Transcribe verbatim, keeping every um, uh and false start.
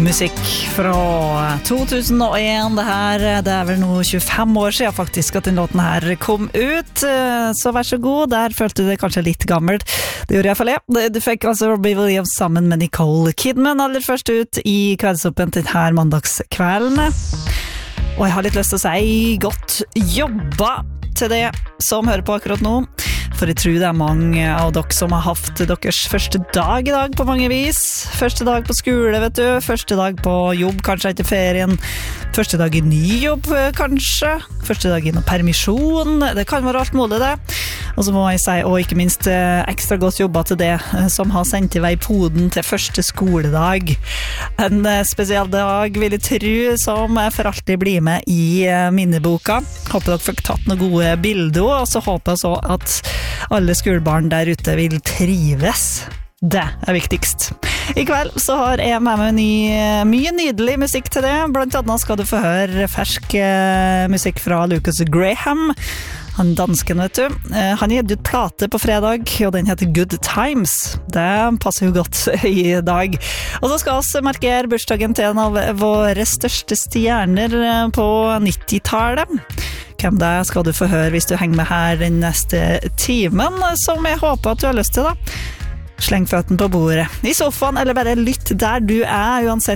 Musikk fra to tusen og en. Det her, det er vel nå tjuefem år siden faktisk at den låten her kom ut. Så vær så god, der følte du det kanskje litt gammelt. Det gjorde jeg for det. Du fikk altså Robbie Williams sammen med Nicole Kidman aller først ut i kveldsoppen til denne mandagskvelden. Og jeg har litt lyst til å si godt jobba til det som hører på akkurat nå. For jeg tror det er mange av dere som har haft deres første dag i dag på mange vis. Første dag på skole, vet du. Første dag på jobb, kanskje etter ferien. Første dag i ny jobb, kanskje. Første dag i noen permisjon. Det kan være alt mulig det. Og så må jeg si, og ikke minst ekstra godt jobba til det som har sendt i vei poden til første skoledag. En spesiell dag, vil jeg tro, som for alltid blir med i minneboka. Håper dere fikk tatt noen gode bilder, og så håper jeg så at alle skolebarn der ute vil trives. Det er viktigst. I kveld så har jeg med meg ny, mye nydelig musikk til det. Blant annet skal du få høre fersk musikk fra Lucas Graham. Han dansken, vet du. Han har gitt ut plate på fredag, og den heter Good Times. Det passer jo godt i dag. Og så skal vi markere bursdagen til en av våre største stjerner på nittitallet. Hvem det skal du få høre hvis du henger med her den neste timen, som jeg håper at du har lyst til da. Sleng føtten på bordet, i sofaen, eller bare lytt der du er, uansett